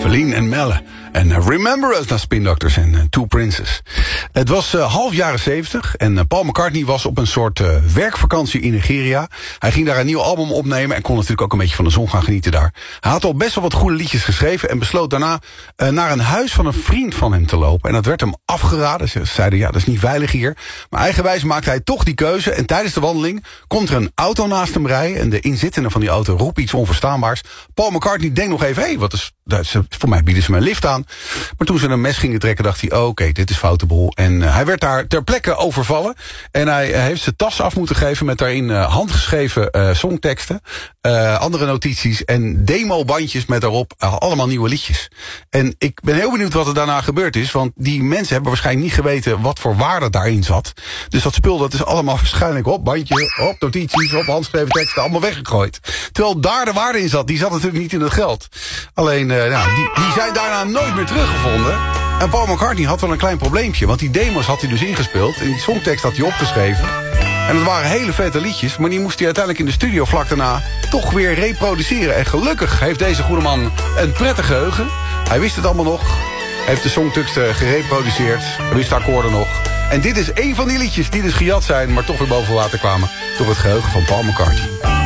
Verlien en Melle. En Remember Us naar Spin Doctors en Two Princes. Het was half jaren 70 en Paul McCartney was op een soort werkvakantie in Nigeria. Hij ging daar een nieuw album opnemen en kon natuurlijk ook een beetje van de zon gaan genieten daar. Hij had al best wel wat goede liedjes geschreven en besloot daarna naar een huis van een vriend van hem te lopen. En dat werd hem afgeraden. Ze zeiden, ja, dat is niet veilig hier. Maar eigenwijs maakte hij toch die keuze en tijdens de wandeling komt er een auto naast hem rijden en de inzittende van die auto roept iets onverstaanbaars. Paul McCartney denkt nog even, wat is, voor mij bieden ze me een lift aan. Maar toen ze een mes gingen trekken, dacht hij, oké, dit is foute boel. En hij werd daar ter plekke overvallen. En hij heeft zijn tas af moeten geven met daarin handgeschreven songteksten. Andere notities en demobandjes met daarop allemaal nieuwe liedjes. En ik ben heel benieuwd wat er daarna gebeurd is. Want die mensen hebben waarschijnlijk niet geweten wat voor waarde daarin zat. Dus dat spul, dat is allemaal waarschijnlijk op bandje, op notities, op handgeschreven teksten, allemaal weggegooid. Terwijl daar de waarde in zat, die zat natuurlijk niet in het geld. Alleen, die zijn daarna nooit meer teruggevonden. En Paul McCartney had wel een klein probleempje, want die demos had hij dus ingespeeld en die songtekst had hij opgeschreven. En dat waren hele vette liedjes, maar die moest hij uiteindelijk in de studio vlak daarna toch weer reproduceren. En gelukkig heeft deze goede man een prettig geheugen. Hij wist het allemaal nog. Hij heeft de songteksten gereproduceerd. Hij wist de akkoorden nog. En dit is één van die liedjes die dus gejat zijn, maar toch weer boven water kwamen door het geheugen van Paul McCartney.